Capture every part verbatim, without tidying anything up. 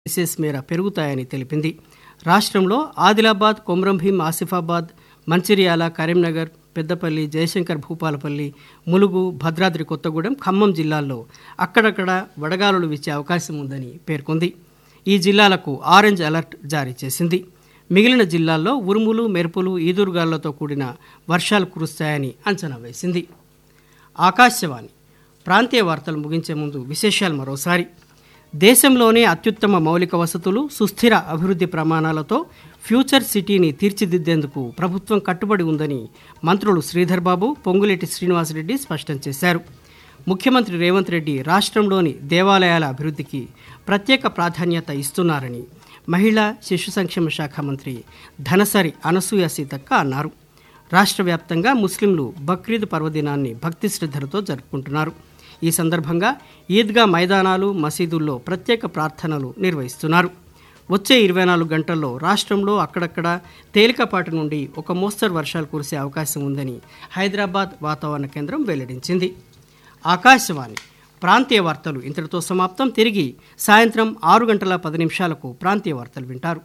Cases మేర పెరుగుతాయని తెలిపింది. రాష్ట్రంలో ఆదిలాబాద్, కొమ్రంభీం, ఆసిఫాబాద్, మంచిర్యాల, కరీంనగర్, పెద్దపల్లి, జయశంకర్ భూపాలపల్లి, ములుగు, భద్రాద్రి కొత్తగూడెం, ఖమ్మం జిల్లాల్లో అక్కడక్కడ వడగాలులు వీచే అవకాశం ఉందని పేర్కొంది. ఈ జిల్లాలకు ఆరెంజ్ అలర్ట్ జారీ చేసింది. మిగిలిన జిల్లాల్లో ఉరుములు, మెరుపులు, ఈదురుగాలులతో కూడిన వర్షాలు కురుస్తాయని అంచనా వేసింది. ఆకాశవాణి ప్రాంతీయ వార్తలు ముగించే ముందు విశేషాలు మరోసారి. దేశంలోనే అత్యుత్తమ మౌలిక వసతులు, సుస్థిర అభివృద్ధి ప్రమాణాలతో ఫ్యూచర్ సిటీని తీర్చిదిద్దేందుకు ప్రభుత్వం కట్టుబడి ఉందని మంత్రులు శ్రీధర్ బాబు, పొంగులేటి శ్రీనివాసరెడ్డి స్పష్టం చేశారు. ముఖ్యమంత్రి రేవంత్ రెడ్డి రాష్ట్రంలోని దేవాలయాల అభివృద్ధికి ప్రత్యేక ప్రాధాన్యత ఇస్తున్నారని మహిళా శిశు సంక్షేమ శాఖ మంత్రి ధనసరి అనసూయ సీతక్క అన్నారు. రాష్ట్ర వ్యాప్తంగా ముస్లింలు బక్రీద్ పర్వదినాన్ని భక్తి శ్రద్ధలతో జరుపుకుంటున్నారు. ఈ సందర్భంగా ఈద్గా మైదానాలు, మసీదుల్లో ప్రత్యేక ప్రార్థనలు నిర్వహిస్తున్నారు. వచ్చే ఇరవై నాలుగు గంటల్లో రాష్ట్రంలో అక్కడక్కడ తేలికపాటి నుండి ఒక మోస్తరు వర్షాలు కురిసే అవకాశం ఉందని హైదరాబాద్ వాతావరణ కేంద్రం వెల్లడించింది. ఆకాశవాణి ప్రాంతీయ వార్తలు ఇంతటితో సమాప్తం. తిరిగి సాయంత్రం ఆరు గంటల పది నిమిషాలకు ప్రాంతీయ వార్తలు వింటారు.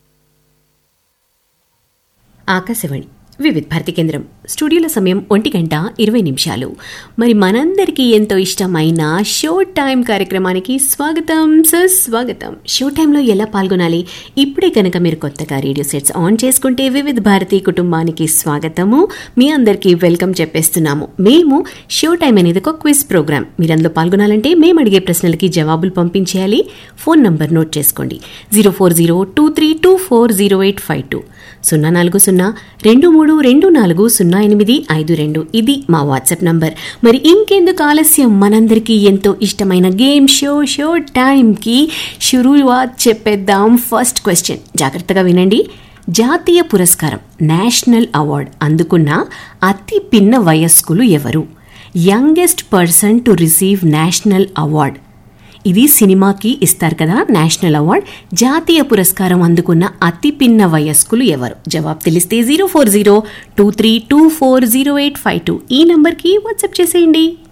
ఆకాశవాణి వివిధ భారతి కేంద్రం. స్టూడియోల సమయం ఒంటి గంట ఇరవై నిమిషాలు. మరి మనందరికీ ఎంతో ఇష్టమైన షో టైం కార్యక్రమానికి స్వాగతం, సుస్వాగతం. షో టైంలో ఎలా పాల్గొనాలి? ఇప్పుడే కనుక మీరు కొత్తగా రేడియో సెట్స్ ఆన్ చేసుకుంటే వివిధ భారతి కుటుంబానికి స్వాగతము, మీ అందరికీ వెల్కమ్ చెప్పేస్తున్నాము. మేము షో టైం అనేది ఒక క్విజ్ ప్రోగ్రామ్. మీరు అందులో పాల్గొనాలంటే మేము అడిగే ప్రశ్నలకి జవాబులు పంపించేయాలి. ఫోన్ నంబర్ నోట్ చేసుకోండి, zero four zero two three two four zero eight five two సున్నా నాలుగు సున్నా రెండు మూడు రెండు నాలుగు సున్నా ఎనిమిది ఐదు రెండు ఇది మా వాట్సాప్ నంబర్. మరి ఇంకెందుకు ఆలస్యం, మనందరికీ ఎంతో ఇష్టమైన గేమ్ షో షో టైంకి షురూవాత్ చెప్పేద్దాం. ఫస్ట్ క్వశ్చన్ జాగ్రత్తగా వినండి. జాతీయ పురస్కారం, నేషనల్ అవార్డ్ అందుకున్న అతి పిన్న వయస్కులు ఎవరు? Youngest person to receive national award. ఇది సినిమాకి ఇస్తారు కదా నేషనల్ అవార్డ్. జాతీయ పురస్కారం అందుకున్న అతి పిన్న వయస్కులు ఎవరు? జవాబు తెలిస్తే zero four zero two three two four zero eight five two ఈ నంబర్కి వాట్సాప్ చేసేయండి.